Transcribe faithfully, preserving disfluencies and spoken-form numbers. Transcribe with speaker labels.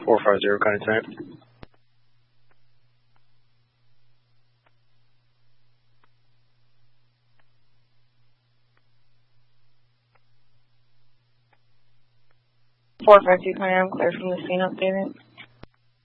Speaker 1: four five zero, contact.
Speaker 2: four five two, I'm clear from the scene updated.